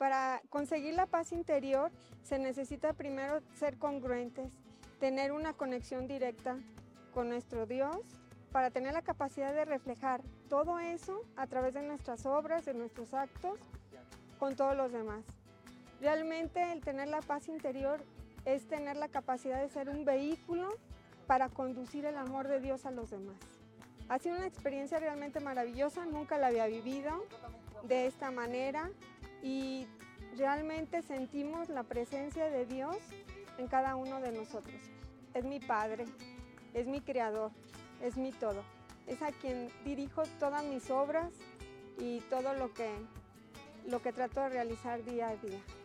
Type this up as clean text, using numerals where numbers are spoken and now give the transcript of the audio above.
Para conseguir la paz interior se necesita primero ser congruentes, tener una conexión directa con nuestro Dios, para tener la capacidad de reflejar todo eso a través de nuestras obras, de nuestros actos, con todos los demás. Realmente el tener la paz interior es tener la capacidad de ser un vehículo para conducir el amor de Dios a los demás. Ha sido una experiencia realmente maravillosa, nunca la había vivido de esta manera y realmente sentimos la presencia de Dios en cada uno de nosotros. Es mi Padre, es mi Creador, es mi todo. Es a quien dirijo todas mis obras y todo lo que trato de realizar día a día.